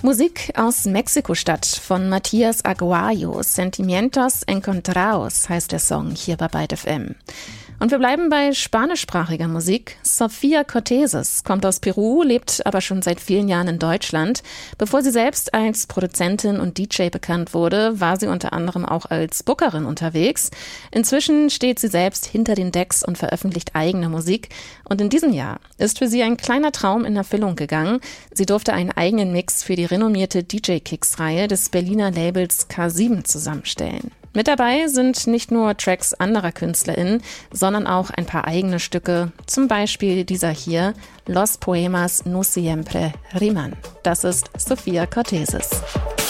Musik aus Mexiko-Stadt von Matías Aguayo. Sentimientos Encontrados heißt der Song hier bei Byte FM. Und wir bleiben bei spanischsprachiger Musik. Sofía Corteses kommt aus Peru, lebt aber schon seit vielen Jahren in Deutschland. Bevor sie selbst als Produzentin und DJ bekannt wurde, war sie unter anderem auch als Bookerin unterwegs. Inzwischen steht sie selbst hinter den Decks und veröffentlicht eigene Musik. Und in diesem Jahr ist für sie ein kleiner Traum in Erfüllung gegangen. Sie durfte einen eigenen Mix für die renommierte DJ-Kicks-Reihe des Berliner Labels K7 zusammenstellen. Mit dabei sind nicht nur Tracks anderer KünstlerInnen, sondern auch ein paar eigene Stücke, zum Beispiel dieser hier, Los Poemas no siempre riman. Das ist Sofía Corteses.